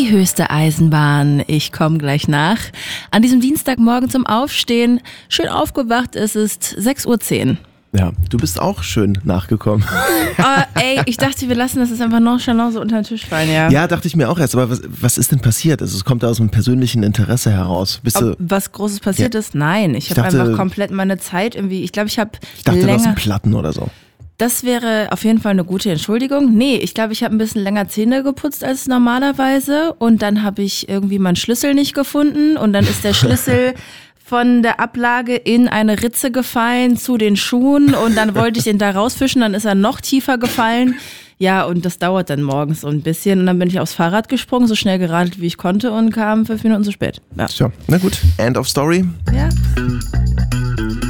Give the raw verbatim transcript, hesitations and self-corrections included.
Die höchste Eisenbahn. Ich komme gleich nach. An diesem Dienstagmorgen zum Aufstehen. Schön aufgewacht, es ist sechs Uhr zehn. Ja, du bist auch schön nachgekommen. Oh, ey, ich dachte, wir lassen das jetzt einfach nonchalant so unter den Tisch fallen, ja. Ja, dachte ich mir auch erst. Aber was, was ist denn passiert? Also es kommt da aus einem persönlichen Interesse heraus. Bist du, Ob was Großes passiert ja. ist? Nein, ich, ich habe einfach komplett meine Zeit irgendwie, ich glaube, ich habe Ich dachte, länger... du hast einen Platten oder so. Das wäre auf jeden Fall eine gute Entschuldigung. Nee, ich glaube, ich habe ein bisschen länger Zähne geputzt als normalerweise und dann habe ich irgendwie meinen Schlüssel nicht gefunden und dann ist der Schlüssel von der Ablage in eine Ritze gefallen zu den Schuhen und dann wollte ich ihn da rausfischen, dann ist er noch tiefer gefallen. Ja, und das dauert dann morgens so ein bisschen und dann bin ich aufs Fahrrad gesprungen, so schnell geradelt wie ich konnte und kam fünf Minuten zu spät. Ja. Tja, na gut, end of story. Ja.